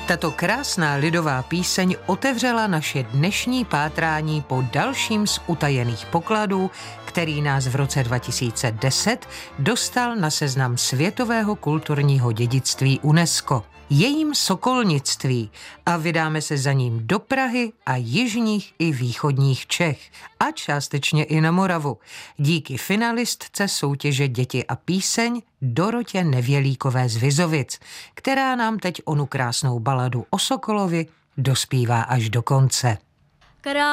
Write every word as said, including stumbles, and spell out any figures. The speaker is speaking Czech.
Tato krásná lidová píseň otevřela naše dnešní pátrání po dalším z utajených pokladů, který nás v roce dva tisíce deset dostal na seznam světového kulturního dědictví UNESCO. Jejím sokolnictví a vydáme se za ním do Prahy a jižních i východních Čech a částečně i na Moravu. Díky finalistce soutěže Děti a píseň Dorotě Nevělíkové z Vizovic, která nám teď onu krásnou baladu o Sokolovi dospívá až do konce.